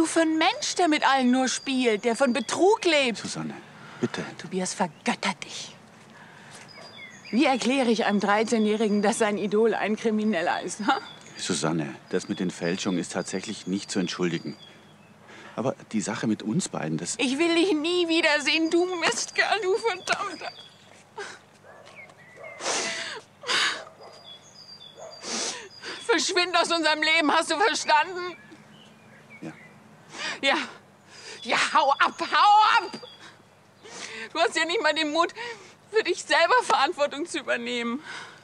für ein Mensch, der mit allen nur spielt, der von Betrug lebt? Susanne, bitte. Tobias vergöttert dich. Wie erkläre ich einem 13-Jährigen, dass sein Idol ein Krimineller ist? Ha? Susanne, das mit den Fälschungen ist tatsächlich nicht zu entschuldigen. Aber die Sache mit uns beiden, das... Ich will dich nie wiedersehen, du Mistkerl, du Verdammter. Verschwind aus unserem Leben, hast du verstanden? Ja. Ja. Ja, hau ab, hau ab! Du hast ja nicht mal den Mut, für dich selber Verantwortung zu übernehmen.